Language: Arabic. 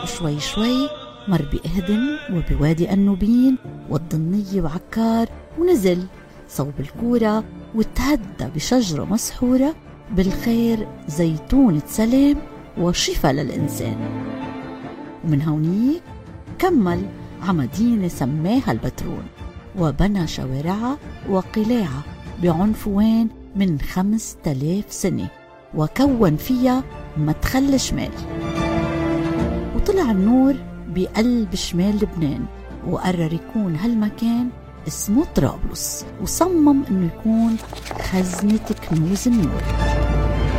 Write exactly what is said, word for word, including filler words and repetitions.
وشوي شوي مر بإهدن وبوادي النوبين والضنية وعكار، ونزل صوب الكورة وتهدى بشجرة مسحورة بالخير زيتونة سلام وشفاء للإنسان. ومن هونيك كمل عمدينة سماها البترون، وبنى شوارعها وقلاعها بعنفوان من خمس تلاف سنة، وكون فيها مدخل شمال. وطلع النور بقلب شمال لبنان، وقرر يكون هالمكان اسمه طرابلس، وصمم انه يكون خزنة كنوز النور.